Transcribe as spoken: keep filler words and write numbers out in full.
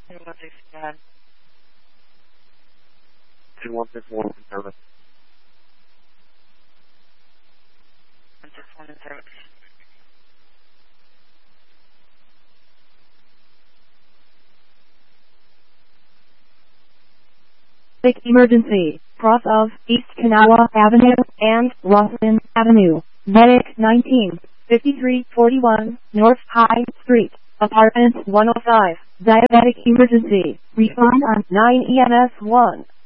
two one six one. two one six one service. one six one in service. Emergency. Cross of East Kanawha Avenue and Lawson Avenue. Medic nineteen fifty-three forty-one North High Street. Apartment one oh five. Diabetic emergency. Respond on nine E M S one.